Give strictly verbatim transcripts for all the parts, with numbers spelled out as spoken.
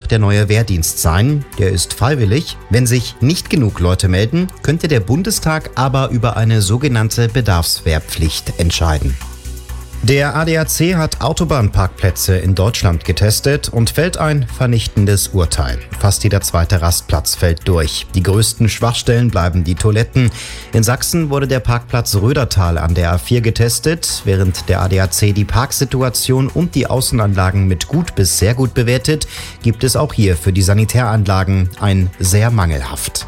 der neue Wehrdienst sein. Der ist freiwillig. Wenn sich nicht genug Leute melden, könnte der Bundestag aber über eine sogenannte Bedarfswehrpflicht entscheiden. Der A D A C hat Autobahnparkplätze in Deutschland getestet und fällt ein vernichtendes Urteil. Fast jeder zweite Rastplatz fällt durch. Die größten Schwachstellen bleiben die Toiletten. In Sachsen wurde der Parkplatz Rödertal an der A vier getestet. Während der A D A C die Parksituation und die Außenanlagen mit gut bis sehr gut bewertet, gibt es auch hier für die Sanitäranlagen ein sehr mangelhaft.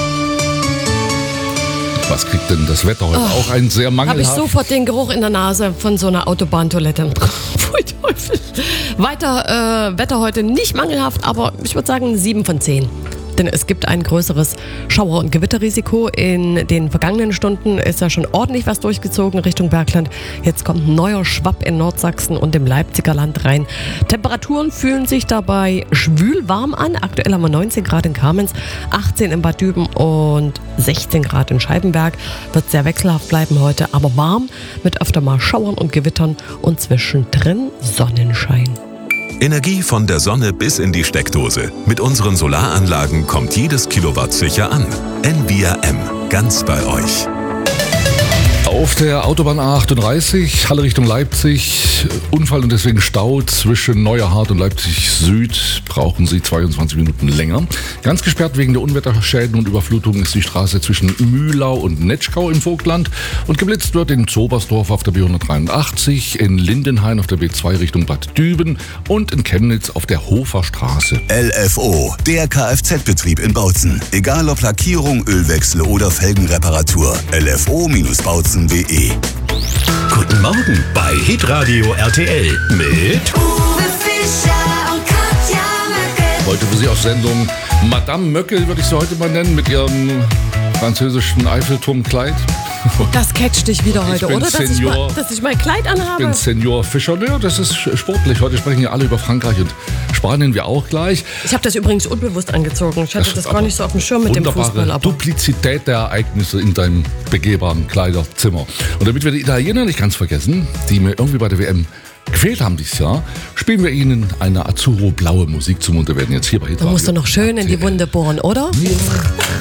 Was kriegt denn das Wetter heute? Oh, auch ein sehr mangelhaft. Habe ich sofort den Geruch in der Nase von so einer Autobahntoilette. Pfui Teufel. Weiter äh, Wetter heute nicht mangelhaft, aber ich würde sagen sieben von zehn. Denn es gibt ein größeres Schauer- und Gewitterrisiko. In den vergangenen Stunden ist ja schon ordentlich was durchgezogen Richtung Bergland. Jetzt kommt ein neuer Schwapp in Nordsachsen und im Leipziger Land rein. Temperaturen fühlen sich dabei schwül warm an. Aktuell haben wir neunzehn Grad in Kamenz, achtzehn in Bad Düben und sechzehn Grad in Scheibenberg. Wird sehr wechselhaft bleiben heute, aber warm mit öfter mal Schauern und Gewittern und zwischendrin Sonnenschein. Energie von der Sonne bis in die Steckdose. Mit unseren Solaranlagen kommt jedes Kilowatt sicher an. N V R M, ganz bei euch. Auf der Autobahn A achtunddreißig, Halle Richtung Leipzig, Unfall und deswegen Stau zwischen Neuerhardt und Leipzig Süd, brauchen Sie zweiundzwanzig Minuten länger. Ganz gesperrt wegen der Unwetterschäden und Überflutungen ist die Straße zwischen Mühlau und Netschkau im Vogtland und geblitzt wird in Zobersdorf auf der B hundertdreiundachtzig, in Lindenhain auf der B zwei Richtung Bad Düben und in Chemnitz auf der Hofer Straße. L F O, der Kfz-Betrieb in Bautzen. Egal ob Lackierung, Ölwechsel oder Felgenreparatur. L F O Bautzen punkt de. Guten Morgen bei Hitradio R T L mit Uwe Fischer und Katja Möckel. Heute für Sie auf Sendung Madame Möckel, würde ich sie heute mal nennen, mit ihrem französischen Eiffelturmkleid. Das catcht dich wieder heute, bin oder? Dass ich, Senior, mal, dass ich mein Kleid anhabe. Ich bin Senior Fischer. Nö, das ist sportlich. Heute sprechen ja alle über Frankreich und Spanien, wir auch gleich. Ich habe das übrigens unbewusst angezogen. Ich hatte das, das gar nicht so auf dem Schirm mit dem Fußball. Aber Duplizität der Ereignisse in deinem begehbaren Kleiderzimmer. Und damit wir die Italiener nicht ganz vergessen, die mir irgendwie bei der W M gefehlt haben dieses Jahr, spielen wir Ihnen eine Azzurro-blaue Musik zum Munterwerden. Jetzt hier bei Hitradio. Da musst du noch schön in die Wunde bohren, oder? Ja.